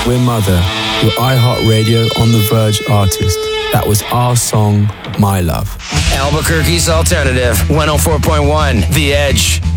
We're Mother, your iHeartRadio On The Verge artist. That was our song, My Love. Albuquerque's Alternative, 104.1, The Edge.